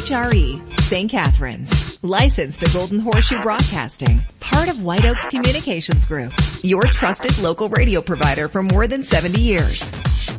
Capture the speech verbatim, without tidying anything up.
H R E, Saint Catharines. Licensed to Golden Horseshoe Broadcasting. Part of White Oaks Communications Group. Your trusted local radio provider for more than seventy years.